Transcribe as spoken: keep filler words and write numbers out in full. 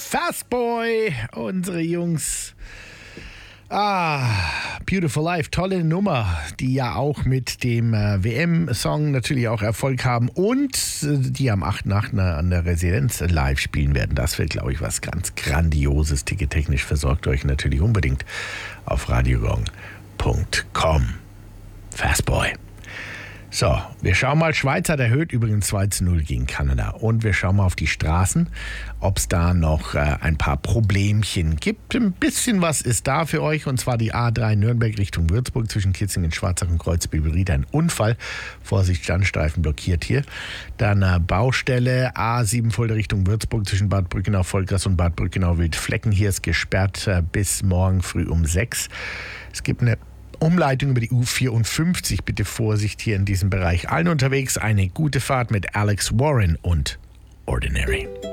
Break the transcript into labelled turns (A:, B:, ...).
A: Fastboy, unsere Jungs. Ah, Beautiful Life, tolle Nummer, die ja auch mit dem äh, W M-Song natürlich auch Erfolg haben und äh, die am achten achten an der Residenz live spielen werden. Das wird, glaube ich, was ganz Grandioses. Tickettechnisch versorgt euch natürlich unbedingt auf radiogong punkt com. Fastboy. So, wir schauen mal. Schweiz hat erhöht, übrigens zwei zu null gegen Kanada. Und wir schauen mal auf die Straßen, ob es da noch äh, ein paar Problemchen gibt. Ein bisschen was ist da für euch, und zwar die A drei Nürnberg Richtung Würzburg zwischen Kitzingen, Schwarzach und Kreuzberg-Ried. Ein Unfall. Vorsicht, Standstreifen blockiert hier. Dann äh, Baustelle A sieben Fulda Richtung Würzburg zwischen Bad Brückenau, Vollgras und Bad Brückenau Wildflecken. Hier ist gesperrt äh, bis morgen früh um sechs. Es gibt eine Umleitung über die U vierundfünfzig. Bitte Vorsicht hier in diesem Bereich. Allen unterwegs eine gute Fahrt mit Alex Warren und Ordinary.